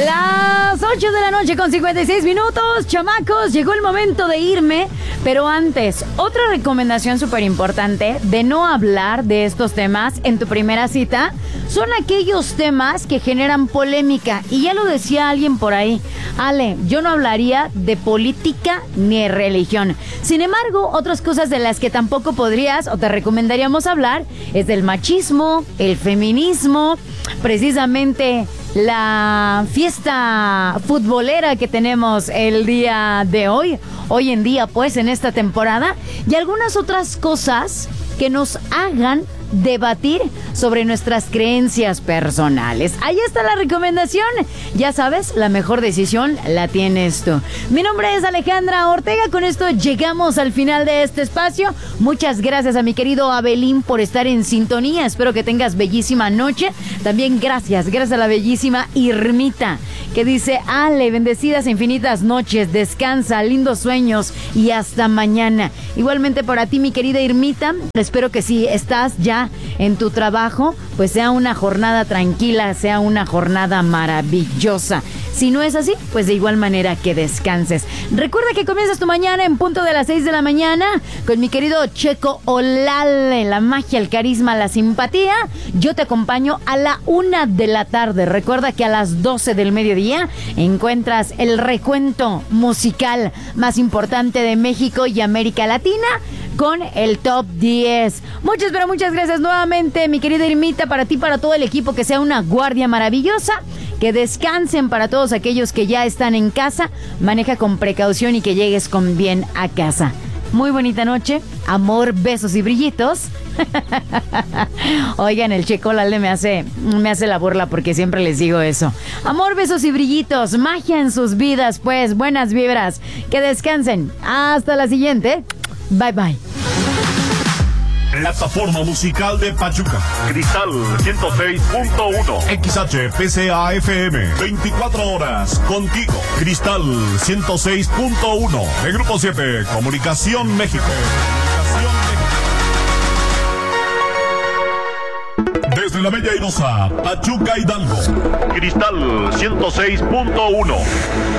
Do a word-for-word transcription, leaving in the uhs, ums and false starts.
Las ocho de la noche con cincuenta y seis minutos, chamacos, llegó el momento de irme, pero antes, otra recomendación súper importante de no hablar de estos temas en tu primera cita, son aquellos temas que generan polémica, y ya lo decía alguien por ahí, Ale, yo no hablaría de política ni de religión. Sin embargo, otras cosas de las que tampoco podrías o te recomendaríamos hablar es del machismo, el feminismo, precisamente la fiesta futbolera que tenemos el día de hoy, hoy en día pues en esta temporada, y algunas otras cosas que nos hagan debatir sobre nuestras creencias personales. Ahí está la recomendación. Ya sabes, la mejor decisión la tienes tú. Mi nombre es Alejandra Ortega. Con esto llegamos al final de este espacio. Muchas gracias a mi querido Abelín por estar en sintonía. Espero que tengas bellísima noche. También gracias, gracias a la bellísima Irmita, que dice: Ale, bendecidas infinitas noches, descansa, lindos sueños y hasta mañana. Igualmente para ti, mi querida Irmita, espero que si estás ya en tu trabajo, pues sea una jornada tranquila, sea una jornada maravillosa. Si no es así, pues de igual manera que descanses. Recuerda que comienzas tu mañana en punto de las seis de la mañana con mi querido Checo Olale, la magia, el carisma, la simpatía. Yo te acompaño a la una de la tarde. Recuerda que a las doce del mediodía encuentras el recuento musical más importante de México y América Latina con el Top diez. Muchas, pero muchas gracias nuevamente, mi querida Irmita, para ti, para todo el equipo, que sea una guardia maravillosa, que descansen para todos aquellos que ya están en casa, maneja con precaución y que llegues con bien a casa. Muy bonita noche, amor, besos y brillitos. Oigan, el Checo Lalde me hace, me hace la burla porque siempre les digo eso. Amor, besos y brillitos, magia en sus vidas, pues, buenas vibras, que descansen. Hasta la siguiente. Bye bye. Plataforma musical de Pachuca. Cristal ciento seis punto uno. X H P C A F M. veinticuatro horas contigo. Cristal ciento seis punto uno. De Grupo siete. Comunicación México. Desde la Bella Airosa, Pachuca, Hidalgo. Cristal ciento seis punto uno.